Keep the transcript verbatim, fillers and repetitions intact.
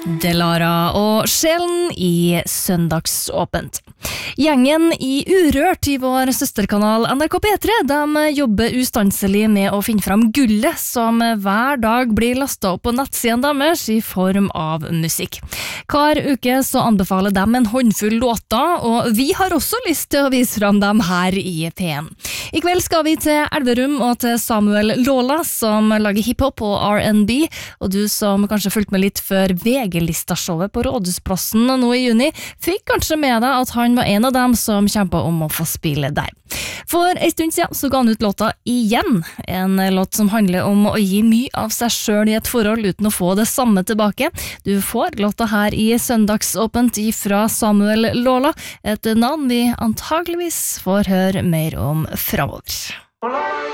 Delara og Sjelen i Søndagsåpent. Gjengen i Urørt i vår søsterkanal N R K P tre, de jobber ustanselig med å finne fram gullet som hver dag blir lastet opp på nettsiden deres i form av musikk. Hver uke så anbefaler de en håndfull låter, og vi har også lyst til å vise fram dem her i P en. I kveld skal vi til Elverum og til Samuel Lola, som lager hiphop og R and B, og du som kanskje fulgte med litt før V G-listashowet på Rådhusplassen nå i juni, fikk kanskje med deg at han var en av dem som kjempet om å få spille der. For en stund siden så ga han ut låta Igjen, en låt som handler om å gi mye av seg selv i et forhold uten å få det samme tilbake. Du får låta her i Søndagsåpent fra Samuel Lola, et navn vi antageligvis får høre mer om fremover.